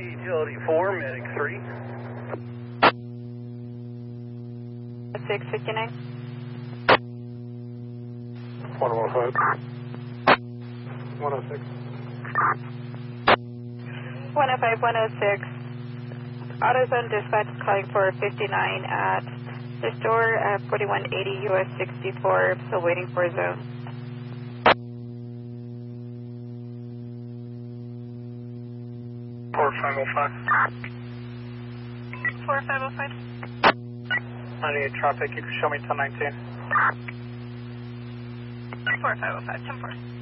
Utility 4, Medic 3. 659. 105. 106. 105, 106. AutoZone dispatch is calling for 59 at the store at 4180 US 64. Still waiting for a zone. 4505. 4505. 98 traffic, you can show me 1019. 4505, 10-4.